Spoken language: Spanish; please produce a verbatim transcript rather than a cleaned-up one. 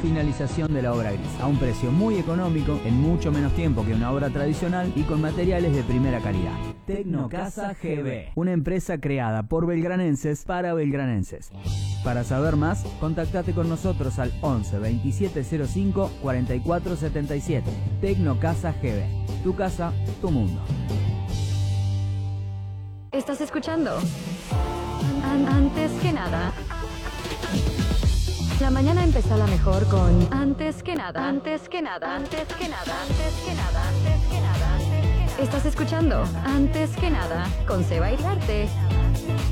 finalización de la obra gris, a un precio muy económico, en mucho menos tiempo que una obra tradicional y con materiales de primera calidad. Tecnocasa G B, una empresa creada por belgranenses para belgranenses. Para saber más, contactate con nosotros al once veintisiete cero cinco cuarenta y cuatro setenta y siete. Tecnocasa G B, tu casa, tu mundo. ¿Estás escuchando? An- antes que nada. La mañana empezó la mejor con Antes que nada, antes que nada, antes que nada, antes que nada, antes que nada, antes que nada. Estás escuchando Antes que nada con Seba Iriarte.